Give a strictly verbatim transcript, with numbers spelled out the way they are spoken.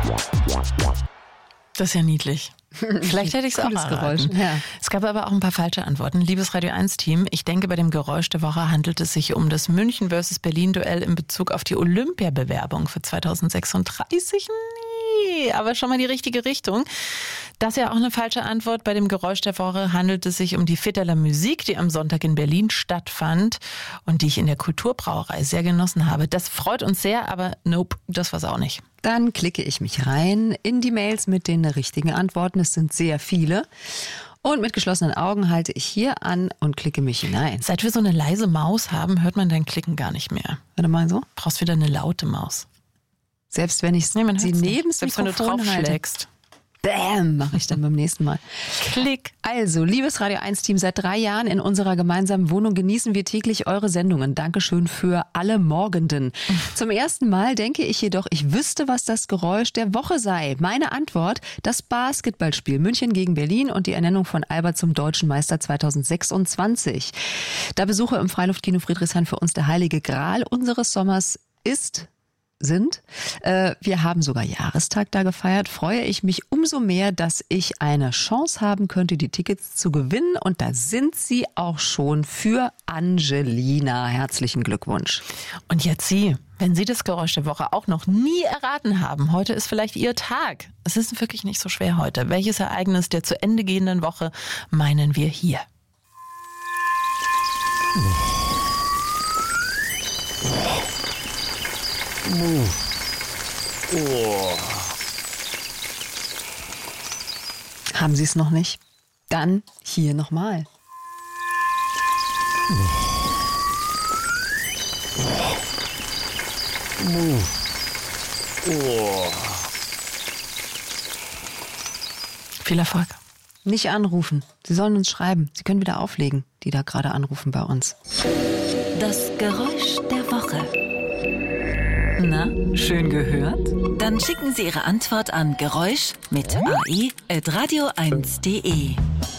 Das ist ja niedlich. Vielleicht hätte ich es auch erraten. Geräusch. Ja. Es gab aber auch ein paar falsche Antworten. Liebes Radio eins Team, ich denke, bei dem Geräusch der Woche handelt es sich um das München versus Berlin-Duell in Bezug auf die Olympiabewerbung für zweitausendsechsunddreißig. Nee, aber schon mal die richtige Richtung. Das ist ja auch eine falsche Antwort. Bei dem Geräusch der Woche handelt es sich um die Fitterler Musik, die am Sonntag in Berlin stattfand und die ich in der Kulturbrauerei sehr genossen habe. Das freut uns sehr, aber nope, das war's auch nicht. Dann klicke ich mich rein in die Mails mit den richtigen Antworten. Es sind sehr viele. Und mit geschlossenen Augen halte ich hier an und klicke mich hinein. Seit wir so eine leise Maus haben, hört man dein Klicken gar nicht mehr. Warte mal so. Brauchst wieder eine laute Maus. Selbst wenn ich Nee, man sie hört's neben nicht. das Selbst wenn du Mikrofon halte. draufschlägst. Bäm, mache ich dann beim nächsten Mal. Klick. Also, liebes Radio eins Team, seit drei Jahren in unserer gemeinsamen Wohnung genießen wir täglich eure Sendungen. Dankeschön für alle Morgenden. Zum ersten Mal denke ich jedoch, ich wüsste, was das Geräusch der Woche sei. Meine Antwort, das Basketballspiel München gegen Berlin und die Ernennung von Albert zum Deutschen Meister zweitausendsechsundzwanzig. Da Besuche im Freiluftkino Friedrichshain für uns der heilige Gral unseres Sommers ist... sind. Äh, wir haben sogar Jahrestag da gefeiert. Freue ich mich umso mehr, dass ich eine Chance haben könnte, die Tickets zu gewinnen. Und da sind sie auch schon für Angelina. Herzlichen Glückwunsch. Und jetzt Sie, wenn Sie das Geräusch der Woche auch noch nie erraten haben, heute ist vielleicht Ihr Tag. Es ist wirklich nicht so schwer heute. Welches Ereignis der zu Ende gehenden Woche meinen wir hier? Oh. Haben Sie es noch nicht? Dann hier nochmal. Oh. Viel Erfolg. Nicht anrufen. Sie sollen uns schreiben. Sie können wieder auflegen, die da gerade anrufen bei uns. Das Geräusch der Woche. Na, schön gehört? Dann schicken Sie Ihre Antwort an Geräusch mit a e at radio eins punkt de.